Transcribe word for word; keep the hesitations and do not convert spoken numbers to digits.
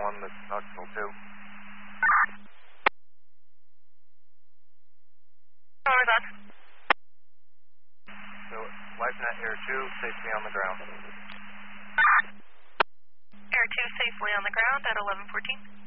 one, this is Knoxville two. Over that. So, LifeNet Air two, safely on the ground. Air two, safely on the ground at eleven fourteen.